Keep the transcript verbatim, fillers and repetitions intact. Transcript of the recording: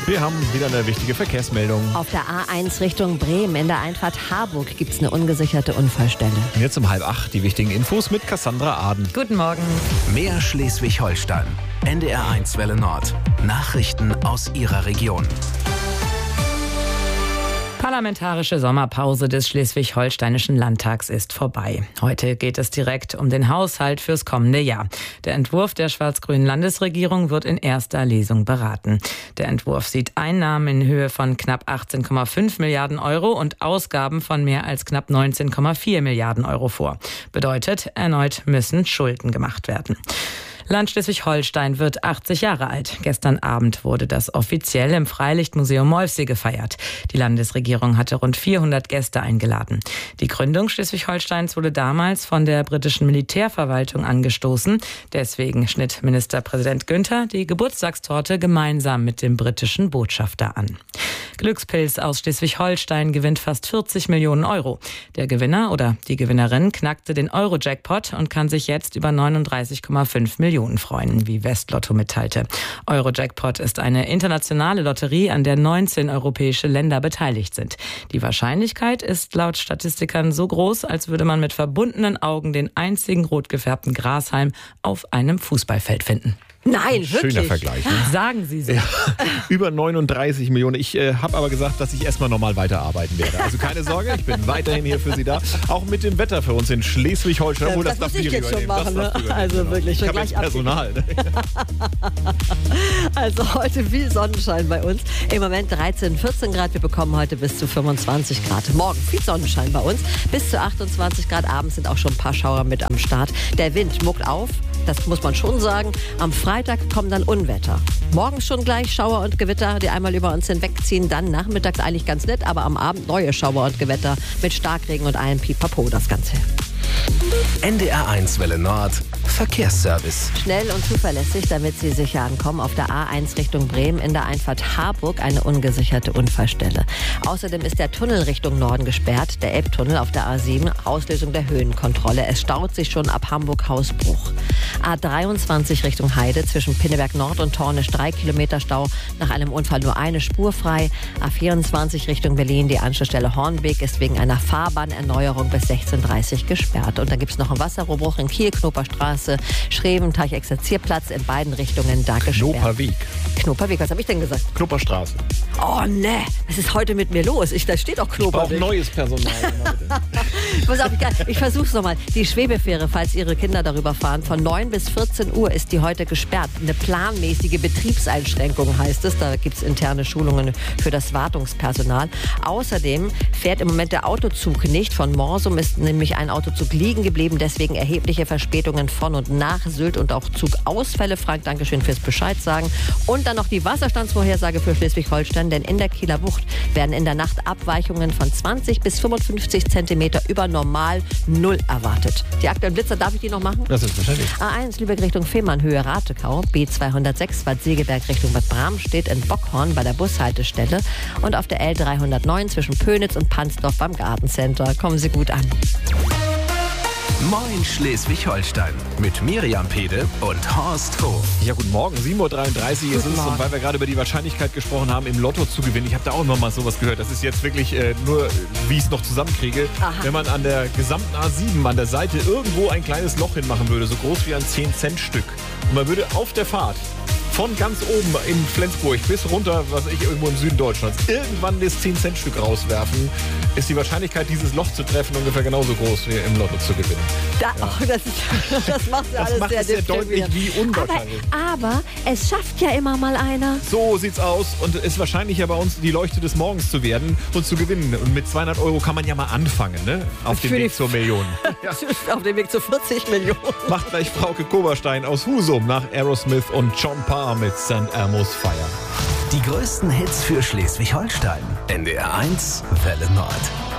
Wir haben wieder eine wichtige Verkehrsmeldung. Auf der A eins Richtung Bremen in der Einfahrt Harburg gibt es eine ungesicherte Unfallstelle. Und jetzt um halb acht die wichtigen Infos mit Cassandra Aden. Guten Morgen. Mehr Schleswig-Holstein. N D R eins Welle Nord. Nachrichten aus Ihrer Region. Parlamentarische Sommerpause des Schleswig-Holsteinischen Landtags ist vorbei. Heute geht es direkt um den Haushalt fürs kommende Jahr. Der Entwurf der schwarz-grünen Landesregierung wird in erster Lesung beraten. Der Entwurf sieht Einnahmen in Höhe von knapp achtzehn Komma fünf Milliarden Euro und Ausgaben von mehr als knapp neunzehn Komma vier Milliarden Euro vor. Bedeutet, erneut müssen Schulden gemacht werden. Land Schleswig-Holstein wird achtzig Jahre alt. Gestern Abend wurde das offiziell im Freilichtmuseum Molfsee gefeiert. Die Landesregierung hatte rund vierhundert Gäste eingeladen. Die Gründung Schleswig-Holsteins wurde damals von der britischen Militärverwaltung angestoßen. Deswegen schnitt Ministerpräsident Günther die Geburtstagstorte gemeinsam mit dem britischen Botschafter an. Glückspilz aus Schleswig-Holstein gewinnt fast vierzig Millionen Euro. Der Gewinner oder die Gewinnerin knackte den Euro-Jackpot und kann sich jetzt über neununddreißig Komma fünf Millionen freuen, wie Westlotto mitteilte. Euro-Jackpot ist eine internationale Lotterie, an der neunzehn europäische Länder beteiligt sind. Die Wahrscheinlichkeit ist laut Statistikern so groß, als würde man mit verbundenen Augen den einzigen rot gefärbten Grashalm auf einem Fußballfeld finden. Nein, wirklich? Schöner Vergleich. Ne? Sagen Sie so. Ja, über neununddreißig Millionen. Ich äh, habe aber gesagt, dass ich erstmal normal weiterarbeiten werde. Also keine Sorge, ich bin weiterhin hier für Sie da. Auch mit dem Wetter für uns in Schleswig-Holstein. Ja, Obwohl, das, das muss ich jetzt schon machen. Ne? Also genau. wirklich. Ich habe jetzt Personal. Ne? Also heute viel Sonnenschein bei uns. Im Moment dreizehn, vierzehn Grad. Wir bekommen heute bis zu fünfundzwanzig Grad. Morgen viel Sonnenschein bei uns. Bis zu achtundzwanzig Grad. Abends sind auch schon ein paar Schauer mit am Start. Der Wind muckt auf. Das muss man schon sagen. Am Freitag kommen dann Unwetter. Morgens schon gleich Schauer und Gewitter, die einmal über uns hinwegziehen. Dann nachmittags eigentlich ganz nett, aber am Abend neue Schauer und Gewitter mit Starkregen und allem Pipapo, das Ganze. N D R eins Welle Nord. Verkehrsservice. Schnell und zuverlässig, damit Sie sicher ankommen. Auf der A eins Richtung Bremen in der Einfahrt Harburg eine ungesicherte Unfallstelle. Außerdem ist der Tunnel Richtung Norden gesperrt, der Elbtunnel auf der A sieben, Auslösung der Höhenkontrolle. Es staut sich schon ab Hamburg-Hausbruch. A dreiundzwanzig Richtung Heide zwischen Pinneberg Nord und Tornisch drei Kilometer Stau. Nach einem Unfall nur eine Spur frei. A vierundzwanzig Richtung Berlin, die Anschlussstelle Hornweg ist wegen einer Fahrbahnerneuerung bis sechzehn Uhr dreißig gesperrt. Und dann gibt es noch einen Wasserrohrbruch in Kiel, Knoperstraße, Schreventeich, Exerzierplatz, in beiden Richtungen da gesperrt. Knoperweg. Knoperweg, was habe ich denn gesagt? Knopperstraße. Oh ne, was ist heute mit mir los? Ich, da steht doch Ich brauche Knoperweg. neues Personal. Pass auf, ich, ich versuch's nochmal. Die Schwebefähre, falls Ihre Kinder darüber fahren, von neun bis vierzehn Uhr ist die heute gesperrt. Eine planmäßige Betriebseinschränkung heißt es. Da gibt's interne Schulungen für das Wartungspersonal. Außerdem fährt im Moment der Autozug nicht. Von Morsum ist nämlich ein Autozug liegen geblieben. Deswegen erhebliche Verspätungen von und nach Sylt und auch Zugausfälle. Frank, Dankeschön fürs Bescheid sagen. Und dann noch die Wasserstandsvorhersage für Schleswig-Holstein. Denn in der Kieler Bucht werden in der Nacht Abweichungen von zwanzig bis fünfundfünfzig Zentimeter über normal Null erwartet. Die aktuellen Blitzer, darf ich die noch machen? Das ist wahrscheinlich. A eins Lübeck Richtung Fehmarn, Höhe Ratekau. B zweihundertsechs Bad Segeberg Richtung Bad Bramstedt in Bockhorn bei der Bushaltestelle. Und auf der L dreihundertneun zwischen Pönitz und Pansdorf beim Gartencenter. Kommen Sie gut an. Moin Schleswig-Holstein. Mit Miriam Pede und Horst Hof. Ja, guten Morgen, sieben Uhr dreiunddreißig ist es. Und weil wir gerade über die Wahrscheinlichkeit gesprochen haben, im Lotto zu gewinnen, ich habe da auch noch mal sowas gehört. Das ist jetzt wirklich äh, nur, wie ich es noch zusammenkriege. Aha. Wenn man an der gesamten A sieben an der Seite irgendwo ein kleines Loch hinmachen würde, so groß wie ein zehn Cent Stück. Und man würde auf der Fahrt von ganz oben in Flensburg bis runter, was ich irgendwo im Süden Deutschlands, irgendwann das zehn Cent Stück rauswerfen, ist die Wahrscheinlichkeit, dieses Loch zu treffen, ungefähr genauso groß wie im Lotto zu gewinnen. Da, ja. oh, das, ist, das macht ja das alles macht sehr es sehr deutlich, wie unwahrscheinlich. Aber, aber es schafft ja immer mal einer. So sieht's aus und es ist wahrscheinlich ja bei uns die Leuchte des Morgens zu werden und zu gewinnen. Und mit zweihundert Euro kann man ja mal anfangen, ne? Auf dem Weg zur Million. Ja. Auf dem Weg zu vierzig Millionen. Macht gleich Frauke Koberstein aus Husum nach Aerosmith und John Parr mit Sankt Elmo's Fire. Die größten Hits für Schleswig-Holstein. N D R eins Welle Nord.